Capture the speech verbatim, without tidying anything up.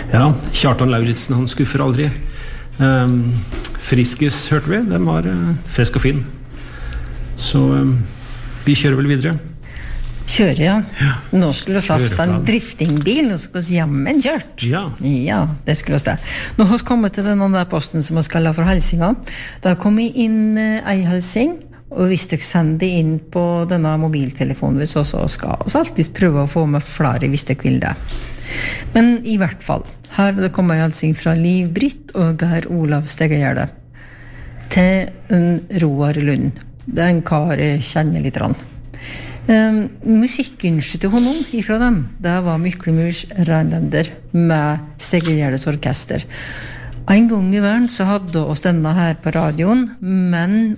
Ja, Kjartan Lauritsen, han skuffer aldri. Um, Friskis hørte vi, den var uh, frisk og fin. Så um, vi kjører vel videre. Kjører, ja. Ja. Nå skulle vi hatt en driftingbil, nå skulle vi jammen kjørt. Ja. Ja, det skulle vi det. Nå har vi kommet til den andre posten som vi skal ha for helsinga. Da kom vi inn uh, ei helsing, og hvis dere sender inn på denne mobiltelefonen hvis også skal vi alltid prøve å få med flere hvis dere vil det. Men i hvert fall, her det kommer en helsing fra Liv Britt og Geir Olav Stegegjerde til en Roar Lund. Det er en kar jeg kjenner litt rann. Um, musikkønsket til honom ifra dem, det var Myklemurs Rheinländer med Stegegjærdes orkester. En gang i verden så hadde oss denne her på radioen, men